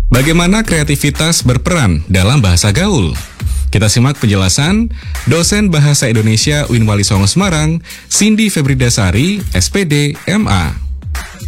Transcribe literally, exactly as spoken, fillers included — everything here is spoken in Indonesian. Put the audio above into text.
Bagaimana kreativitas berperan dalam bahasa gaul? Kita simak penjelasan dosen Bahasa Indonesia U I N Wali Songo Semarang, Cindy Febridasari, S P D, M A.